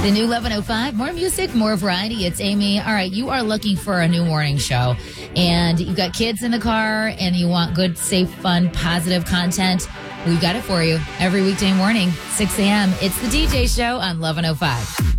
The new 11:05, more music, more variety. It's Amy. All right, you are looking for a new morning show, and you've got kids in the car, and you want good, safe, fun, positive content. We've got it for you every weekday morning, 6 a.m. It's the DJ Show on 11:05.